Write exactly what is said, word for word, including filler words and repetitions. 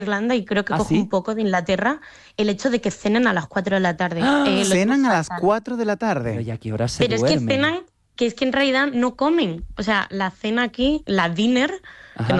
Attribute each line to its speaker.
Speaker 1: Irlanda y creo que
Speaker 2: ¿Ah,
Speaker 1: cojo
Speaker 2: sí?
Speaker 1: un poco de Inglaterra, el hecho de que cenen a las cuatro de la tarde.
Speaker 2: ¡Ah!
Speaker 1: Eh, lo
Speaker 3: Cenan
Speaker 1: llevo
Speaker 3: a las
Speaker 1: fatal.
Speaker 3: cuatro de la tarde.
Speaker 2: Pero ¿y a qué hora se
Speaker 1: Pero es que
Speaker 2: duermen?
Speaker 1: cenan, que es que en realidad no comen. O sea, la cena aquí, la dinner,
Speaker 2: Ajá.
Speaker 1: que no